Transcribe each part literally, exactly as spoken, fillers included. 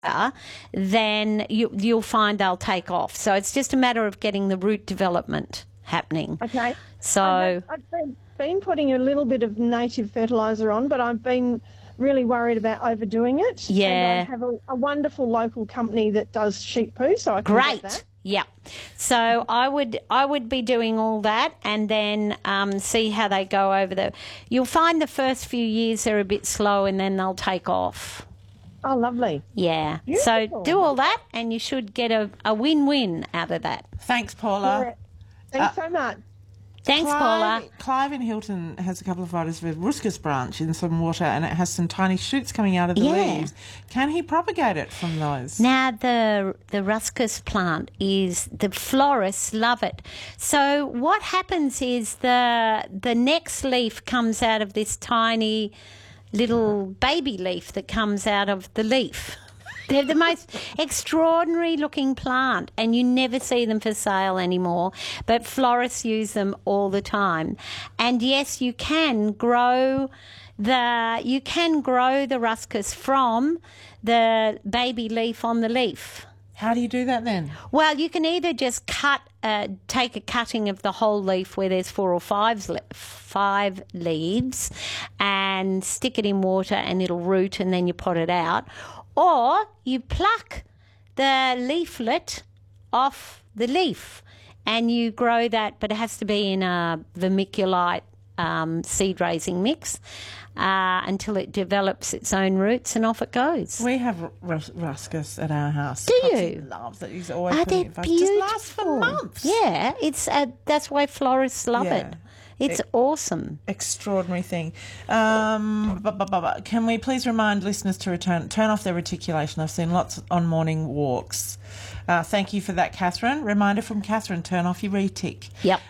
then you, you'll find they'll take off. So it's just a matter of getting the root development happening. Okay. So I've, I've been, been putting a little bit of native fertiliser on, but I've been really worried about overdoing it. Yeah. And I have a, a wonderful local company that does sheep poo, so I can great. get that. Yeah. So I would I would be doing all that and then um, see how they go over the. You'll find the first few years they're a bit slow and then they'll take off. Oh, lovely. Yeah. Beautiful. So do all that and you should get a, a win-win out of that. Thanks, Paula. Yeah. Thanks so much. Thanks, Paula. Clive, Clive in Hilton has a couple of photos of a Ruscus branch in some water and it has some tiny shoots coming out of the Yeah. leaves. Can he propagate it from those? Now, the the Ruscus plant is, the florists love it. So what happens is the the next leaf comes out of this tiny little baby leaf that comes out of the leaf. They're the most extraordinary looking plant and you never see them for sale anymore, but florists use them all the time. And yes, you can grow the you can grow the Ruscus from the baby leaf on the leaf. How do you do that then? Well, you can either just cut, uh, take a cutting of the whole leaf where there's four or five, le- five leaves and stick it in water and it'll root and then you pot it out. Or you pluck the leaflet off the leaf and you grow that, but it has to be in a vermiculite um, seed raising mix uh, until it develops its own roots and off it goes. We have Rus- Ruscus at our house. Do Potsy you? loves it. He's always Are putting they it back. beautiful? Just lasts for months. Yeah, it's uh, that's why florists love Yeah. it. It's It- awesome. Extraordinary thing. Um, bu- bu- bu- bu- can we please remind listeners to return turn off their reticulation? I've seen lots on morning walks. Uh, thank you for that, Catherine. Reminder from Catherine: turn off your retic. Yep.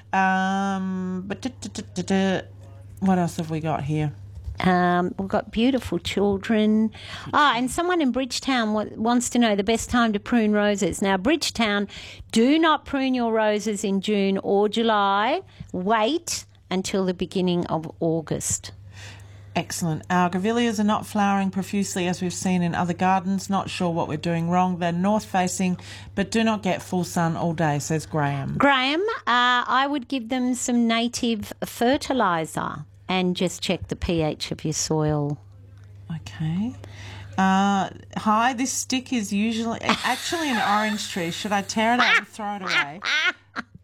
Um, but duh, duh, duh, duh, duh. What else have we got here? Um, we've got beautiful children. Ah, and someone in Bridgetown wa- wants to know the best time to prune roses. Now, Bridgetown, do not prune your roses in June or July. Wait until the beginning of August. Excellent. Our grevilleas are not flowering profusely as we've seen in other gardens. Not sure what we're doing wrong. They're north facing, but do not get full sun all day, says Graham. Graham, uh, I would give them some native fertiliser and just check the pH of your soil. Okay. Uh, hi, this stick is usually actually an orange tree. Should I tear it out and throw it away?